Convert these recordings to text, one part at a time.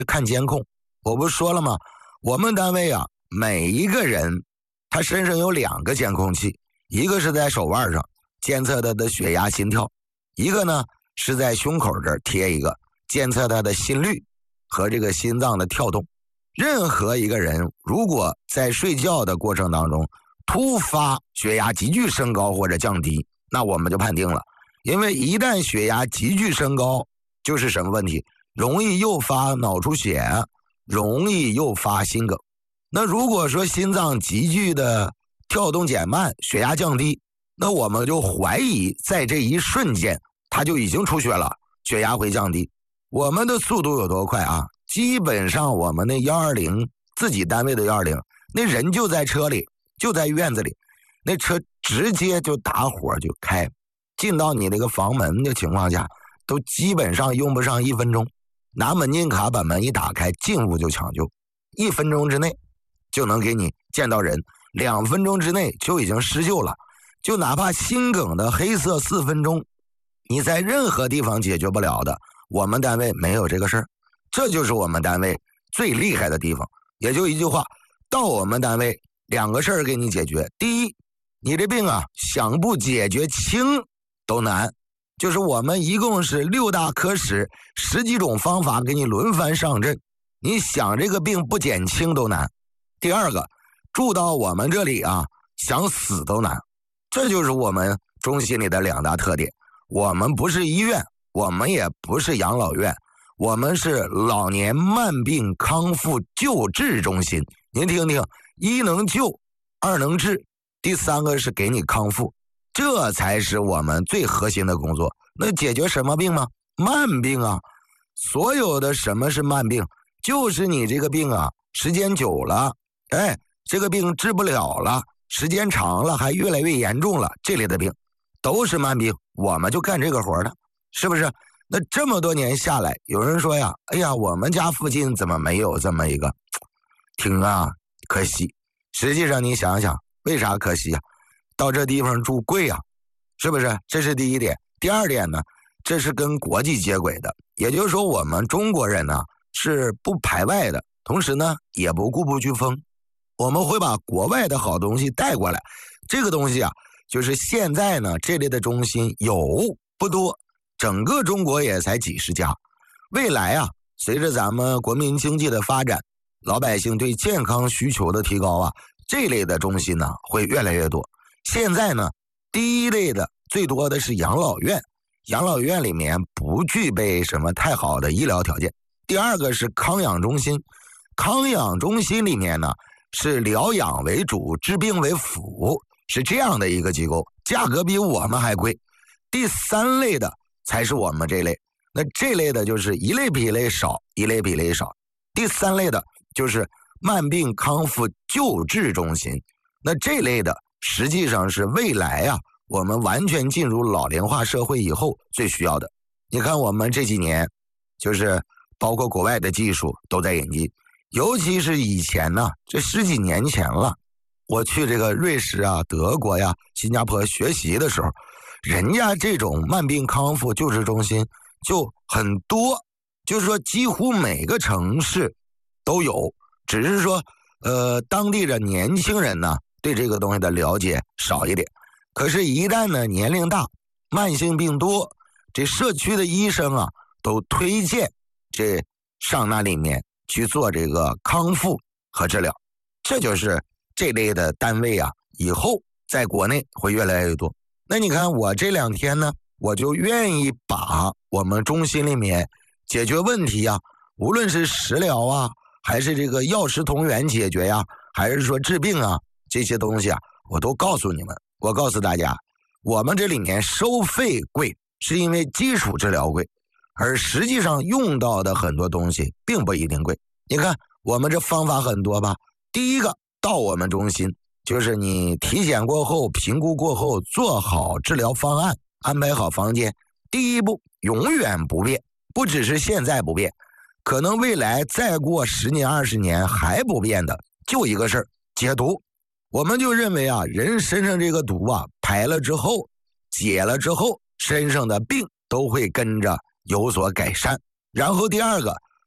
看监控。我不是说了吗？我们单位啊，每一个人他身上有2个监控器，一个是在手腕上监测他的血压心跳，一个呢是在胸口这儿贴一个监测他的心率和这个心脏的跳动。任何一个人如果在睡觉的过程当中突发血压急剧升高或者降低，那我们就判定了，因为一旦血压急剧升高，就是什么问题？容易诱发脑出血，容易诱发心梗。那如果说心脏急剧的跳动减慢，血压降低，那我们就怀疑在这一瞬间他就已经出血了，血压会降低。我们的速度有多快啊？基本上我们那120自己单位的120，那人就在车里，就在院子里，那车直接就打火就开，进到你那个房门的情况下，都基本上用不上1分钟，拿门禁卡把门一打开，进屋就抢救，1分钟之内就能给你见到人，2分钟之内就已经施救了。就哪怕心梗的黑色4分钟，你在任何地方解决不了的，我们单位没有这个事儿。这就是我们单位最厉害的地方。也就一句话，到我们单位2个事儿给你解决。第一，你这病啊想不解决轻都难，就是我们一共是6大科室10几种方法给你轮番上阵，你想这个病不减轻都难。第二个，住到我们这里啊想死都难。这就是我们中心里的2大特点。我们不是医院，我们也不是养老院，我们是老年慢病康复救治中心。您听听，1能救，2能治，第3个是给你康复，这才是我们最核心的工作。那解决什么病吗？慢病啊。所有的什么是慢病？就是你这个病啊时间久了，这个病治不了了，时间长了还越来越严重了，这类的病都是慢病，我们就干这个活的，是不是？那这么多年下来，有人说呀，哎呀，我们家附近怎么没有这么一个？挺啊，可惜。实际上你想想，为啥可惜啊？到这地方住贵啊，是不是？这是第一点。第二点呢，这是跟国际接轨的，也就是说我们中国人呢是不排外的，同时呢也不固步自封，我们会把国外的好东西带过来。这个东西啊，就是现在呢这类的中心有不多，整个中国也才几十家。未来啊，随着咱们国民经济的发展，老百姓对健康需求的提高啊，这类的中心呢会越来越多。现在呢，第一类的最多的是养老院，养老院里面不具备什么太好的医疗条件。第二个是康养中心，康养中心里面呢是疗养为主，治病为辅，是这样的一个机构，价格比我们还贵。第3类的才是我们这类，那这类的就是一类比一类少，一类比一类少。第3类的就是慢病康复救治中心，那这类的实际上是未来啊，我们完全进入老龄化社会以后最需要的。你看我们这几年，就是包括国外的技术都在引进，尤其是以前呢，这10几年前了，我去这个瑞士啊、德国呀、新加坡学习的时候，人家这种慢病康复救治中心就很多，就是说几乎每个城市都有，只是说当地的年轻人呢对这个东西的了解少一点。可是一旦呢年龄大，慢性病多，这社区的医生啊都推荐这上那里面去做这个康复和治疗。这就是这类的单位啊以后在国内会越来越多。那你看我这2天呢，我就愿意把我们中心里面解决问题啊，无论是食疗啊，还是这个药食同源解决呀，还是说治病啊，这些东西啊我都告诉你们。我告诉大家，我们这里面收费贵是因为基础治疗贵，而实际上用到的很多东西并不一定贵。你看我们这方法很多吧，第一个到我们中心，就是你体检过后评估过后做好治疗方案，安排好房间，第一步永远不变，不只是现在不变，可能未来再过10年20年还不变的就一个事儿，解毒。我们就认为啊，人身上这个毒啊排了之后解了之后，身上的病都会跟着有所改善。然后第二个，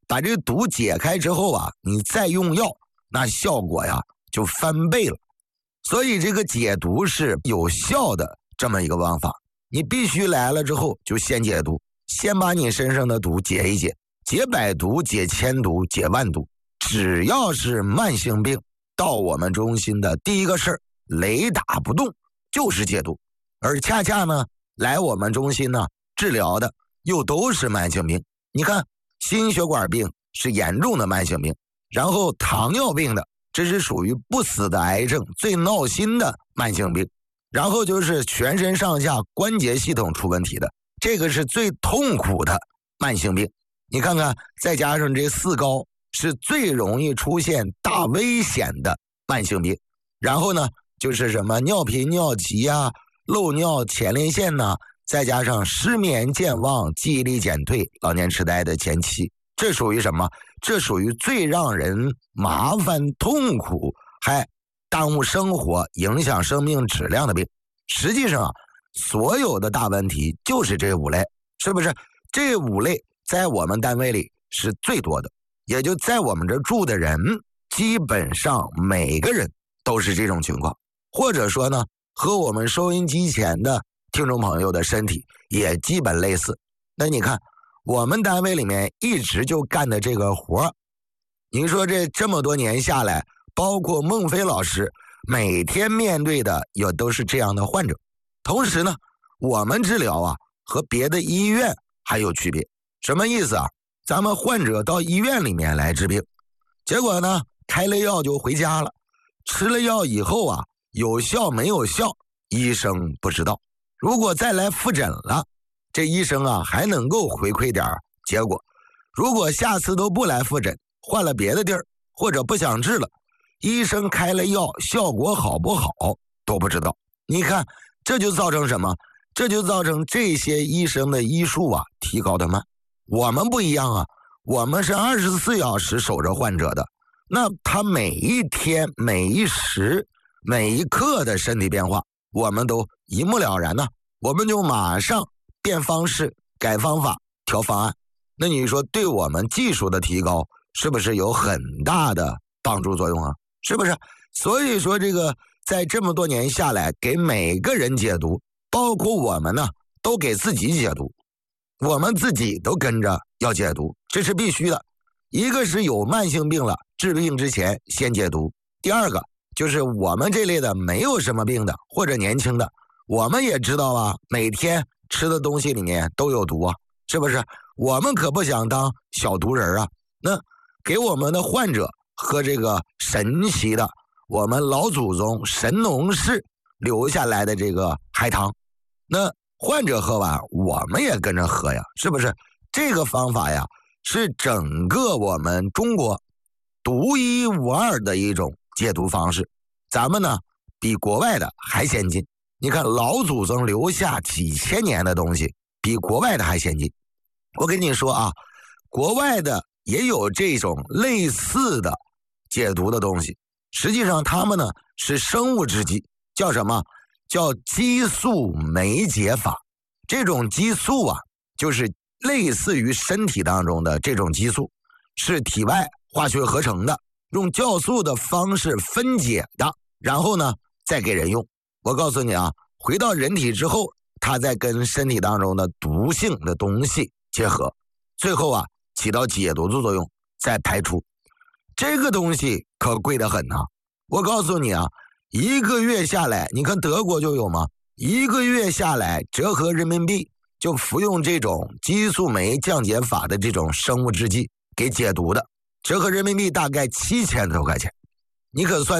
把这个毒解开之后啊，你再用药，那效果呀就翻倍了。所以这个解毒是有效的这么一个方法，你必须来了之后就先解毒，先把你身上的毒解一解，解百毒，解千毒，解万毒。只要是慢性病，到我们中心的第一个事儿，雷打不动就是解毒。而恰恰呢，来我们中心呢治疗的又都是慢性病。你看，心血管病是严重的慢性病，然后糖尿病的，这是属于不死的癌症，最闹心的慢性病。然后就是全身上下关节系统出问题的，这个是最痛苦的慢性病。你看看，再加上这4高，是最容易出现大危险的慢性病。然后呢，就是什么尿频尿急啊，漏尿前列腺呐，再加上失眠健忘、记忆力减退、老年痴呆的前期，这属于什么？这属于最让人麻烦痛苦还耽误生活、影响生命质量的病。实际上啊，所有的大问题就是这5类，是不是？这5类在我们单位里是最多的，也就在我们这住的人，基本上每个人都是这种情况，或者说呢，和我们收音机前的听众朋友的身体也基本类似。那你看，我们单位里面一直就干的这个活，您说这么多年下来，包括孟非老师每天面对的也都是这样的患者。同时呢，我们治疗啊和别的医院还有区别。什么意思啊？咱们患者到医院里面来治病，结果呢开了药就回家了，吃了药以后啊，有效没有效，医生不知道。如果再来复诊了，这医生啊还能够回馈点结果。如果下次都不来复诊，换了别的地儿，或者不想治了，医生开了药，效果好不好都不知道。你看，这就造成什么？这就造成这些医生的医术啊提高的慢。我们不一样啊，我们是24小时守着患者的，那他每一天、每一时、每一刻的身体变化，我们都一目了然呢，我们就马上变方式、改方法、调方案。那你说对我们技术的提高是不是有很大的帮助作用啊？是不是？所以说这个在这么多年下来，给每个人解毒，包括我们呢，都给自己解毒，我们自己都跟着要解毒，这是必须的。一个是有慢性病了，治病之前先解毒；第二个就是我们这类的没有什么病的或者年轻的，我们也知道啊，每天吃的东西里面都有毒啊，是不是？我们可不想当小毒人啊。那给我们的患者喝这个神奇的我们老祖宗神农氏留下来的这个海棠，那患者喝完我们也跟着喝呀，是不是？这个方法呀是整个我们中国独一无二的一种解毒方式，咱们呢比国外的还先进。你看老祖宗留下几千年的东西，比国外的还先进。我跟你说啊，国外的也有这种类似的解毒的东西，实际上他们呢是生物制剂，叫什么？叫激素酶解法。这种激素啊，就是类似于身体当中的这种激素，是体外化学合成的，用酵素的方式分解的，然后呢再给人用。我告诉你啊，回到人体之后，它再跟身体当中的毒性的东西结合，最后啊起到解毒的作用，再排出。这个东西可贵得很啊！我告诉你啊，1个月下来，你看德国就有吗？1个月下来，折合人民币就服用这种激素酶降解法的这种生物制剂给解毒的，折合人民币大概7000多块钱。你可算